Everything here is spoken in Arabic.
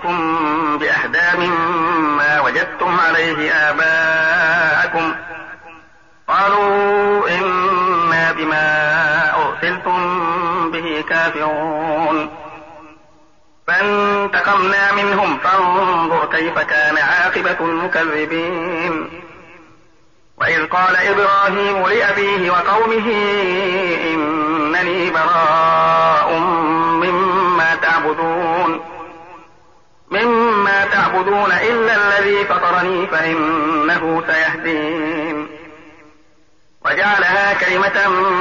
جئتكم بأهدى مما وجدتم عليه آباءكم قالوا إنا بما أرسلتم به كافرون فانتقمنا منهم فانظر كيف كان عاقبة المكذبين. وإذ قال إبراهيم لأبيه وقومه إنني براء مما تعبدون إلا الذي فطرني فإنه سيهدين. وجعلها كلمة